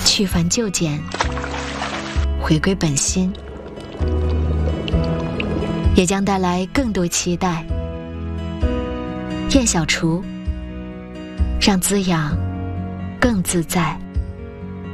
去繁就简，回归本心，也将带来更多期待。燕小厨，让滋养更自在。